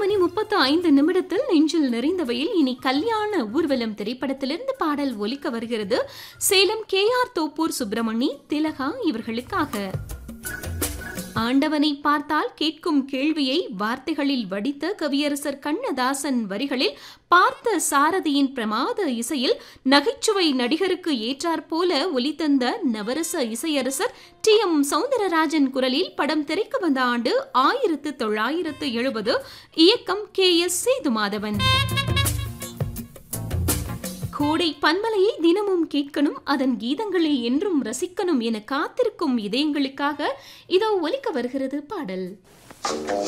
8:35 நெஞ்சில் நிறைந்தவையில் இனி கல்யாண ஊர்வலம் திரைப்படத்திலிருந்து பாடல் ஒலிக்க வருகிறது. சேலம் KR தோப்பூர் சுப்பிரமணி திலகா இவர்களுக்காக. ஆண்டவனை பார்த்தால் கேட்கும் கேள்வியை வார்த்தைகளில் வடித்த கவியரசர் கண்ணதாசன் வரிகளில் பார்த்த சாரதியின் பிரமாத இசையில் நகைச்சுவை நடிகருக்கு ஏற்றாற்போல ஒலித்தந்த நவரச இசையரசர் TM சௌந்தரராஜன் குரலில் படம் திரைக்கு வந்த ஆண்டு 1970. இயக்கம் KS சேதுமாதவன். கோடை பன்மலையை தினமும் கேட்கணும், அதன் கீதங்களை என்றும் ரசிக்கணும் என காத்திருக்கும் இதயங்களுக்காக இதோ ஒலிக்க வருகிறது பாடல்.